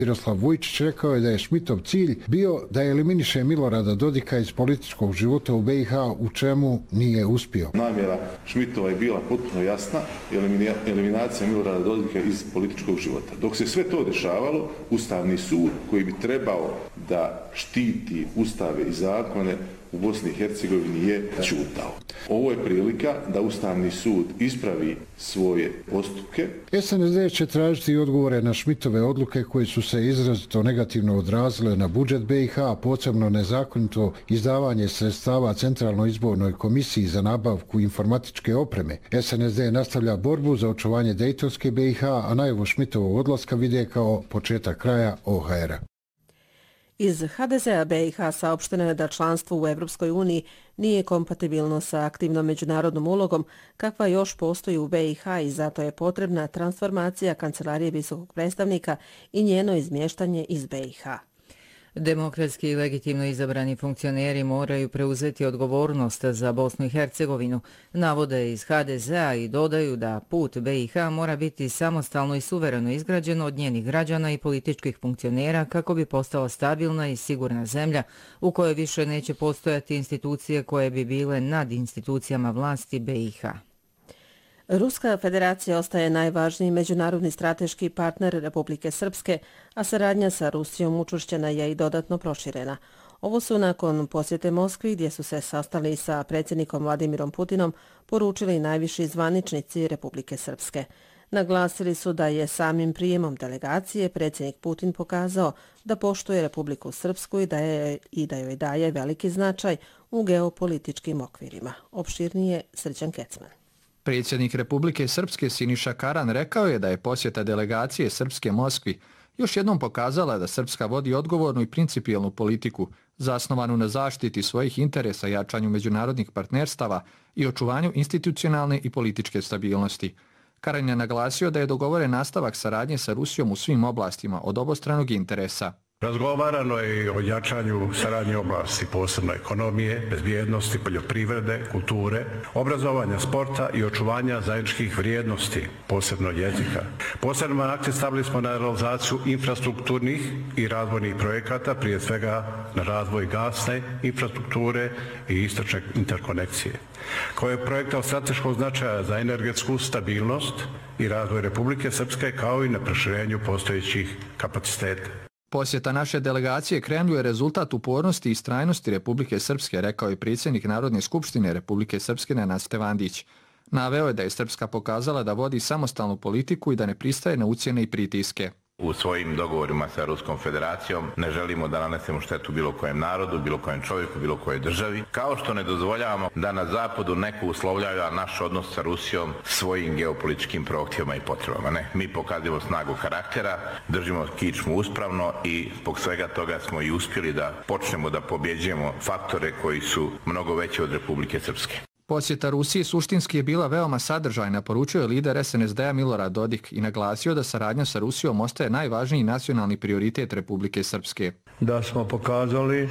Miroslav Vujčić rekao je da je Šmitov cilj bio da eliminiše Milorada Dodika iz političkog života u BiH, u čemu nije uspio. Namjera Šmitova je bila potpuno jasna, eliminacija Milorada Dodika iz političkog života. Dok se sve to dešavalo, Ustavni sud, koji bi trebao da štiti ustave i zakone u Bosni i Hercegovini, je ćutao. Ovo je prilika da Ustavni sud ispravi svoje postupke. SNSD će tražiti odgovore na Šmitove odluke koje su se izrazito negativno odrazile na budžet BiH, posebno nezakonito izdavanje sredstava Centralnoj izbornoj komisiji za nabavku informatičke opreme. SNSD nastavlja borbu za očuvanje Dejtonske BiH, a najavu Šmitovog odlaska vide kao početak kraja OHR-a. Iz HDZ-a BiH saopšteno je da članstvo u Evropskoj uniji nije kompatibilno sa aktivnom međunarodnom ulogom kakva još postoji u BiH i zato je potrebna transformacija Kancelarije visokog predstavnika i njeno izmještanje iz BiH. Demokratski i legitimno izabrani funkcioneri moraju preuzeti odgovornost za Bosnu i Hercegovinu, navode iz HDZ-a i dodaju da put BiH mora biti samostalno i suvereno izgrađen od njenih građana i političkih funkcionera kako bi postala stabilna i sigurna zemlja u kojoj više neće postojati institucije koje bi bile nad institucijama vlasti BiH. Ruska federacija ostaje najvažniji međunarodni strateški partner Republike Srpske, a saradnja sa Rusijom učvršćena je i dodatno proširena. Ovo su nakon posjete Moskvi, gdje su se sastali sa predsjednikom Vladimirom Putinom, poručili najviši zvaničnici Republike Srpske. Naglasili su da je samim prijemom delegacije predsjednik Putin pokazao da poštuje Republiku Srpsku i da joj daje veliki značaj u geopolitičkim okvirima. Opširnije Srđan Kecman. Predsjednik Republike Srpske Siniša Karan rekao je da je posjeta delegacije Srpske Moskvi još jednom pokazala da Srpska vodi odgovornu i principijelnu politiku, zasnovanu na zaštiti svojih interesa, jačanju međunarodnih partnerstava i očuvanju institucionalne i političke stabilnosti. Karan je naglasio da je dogovoren nastavak saradnje sa Rusijom u svim oblastima od obostranog interesa. Razgovarano je i o jačanju saradnje oblasti, posebno ekonomije, bezbjednosti, poljoprivrede, kulture, obrazovanja, sporta i očuvanja zajedničkih vrijednosti, posebno jezika. Posebno akcent stavili smo na realizaciju infrastrukturnih i razvojnih projekata, prije svega na razvoj gasne infrastrukture i istočne interkonekcije, koje je projekta od strateškog značaja za energetsku stabilnost i razvoj Republike Srpske, kao i na proširenju postojećih kapaciteta. Posjeta naše delegacije Kremlju je rezultat upornosti i istrajnosti Republike Srpske, rekao je predsjednik Narodne skupštine Republike Srpske Nenad Stevandić. Naveo je da je Srpska pokazala da vodi samostalnu politiku i da ne pristaje na ucjene i pritiske. U svojim dogovorima sa Ruskom federacijom ne želimo da nanesemo štetu bilo kojem narodu, bilo kojem čovjeku, bilo kojoj državi, kao što ne dozvoljavamo da na zapadu neko uslovljava naš odnos sa Rusijom svojim geopolitičkim prohtjevima i potrebama. Ne, mi pokazujemo snagu karaktera, držimo kičmu uspravno i zbog svega toga smo i uspjeli da počnemo da pobjeđujemo faktore koji su mnogo veći od Republike Srpske. Posjeta Rusiji suštinski je bila veoma sadržajna, poručio je lider SNSD-a Milorad Dodik i naglasio da saradnja sa Rusijom ostaje najvažniji nacionalni prioritet Republike Srpske. Da smo pokazali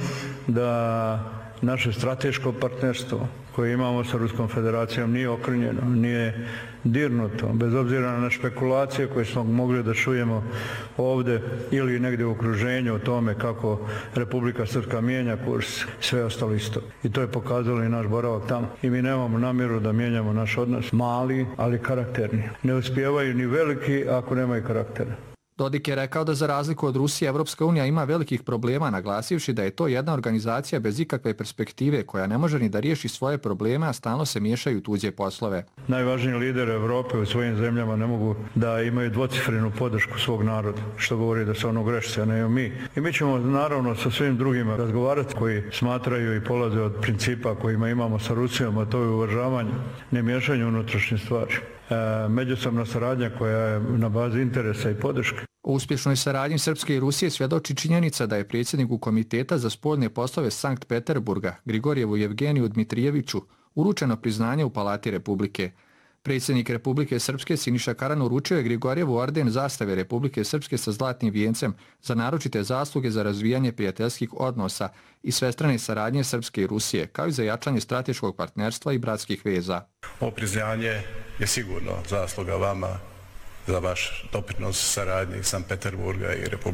da naše strateško partnerstvo koje imamo sa Ruskom federacijom nije okrnjeno, nije dirnuto, bez obzira na špekulacije koje smo mogli da čujemo ovdje ili negdje u okruženju o tome kako Republika Srpska mijenja kurs, sve ostalo isto. I to je pokazalo i naš boravak tamo. I mi nemamo namjeru da mijenjamo naš odnos, mali, ali karakterni. Ne uspijevaju ni veliki ako nemaju karaktera. Dodik je rekao da za razliku od Rusije, Evropska unija ima velikih problema, naglasivši da je to jedna organizacija bez ikakve perspektive koja ne može ni da riješi svoje probleme, a stalno se miješaju u tuđe poslove. Najvažniji lideri Evrope u svojim zemljama ne mogu da imaju dvocifrenu podršku svog naroda, što govori da su ono grešci, a ne mi. I mi ćemo naravno sa svim drugima razgovarati koji smatraju i polaze od principa kojima imamo sa Rusijom, a to je uvažavanje, ne miješanje unutrašnjih stvari. Međusobna saradnja koja je na bazi interesa i podrške. O uspješnoj saradnji Srpske i Rusije svjedoči činjenica da je predsjedniku Komiteta za spoljne poslove Sankt Peterburga, Grigorjevu Jevgeniju Dmitrijeviću, uručeno priznanje u Palati Republike. Predsjednik Republike Srpske Siniša Karan uručio je Grigorjevu orden zastave Republike Srpske sa zlatnim vijencem za naročite zasluge za razvijanje prijateljskih odnosa i svestrane saradnje Srpske i Rusije, kao i za jačanje strateškog partnerstva i bratskih veza. Ovo priznanje je sigurno zasluga vama za vaš doprinos saradnji Sankt Peterburga i Republike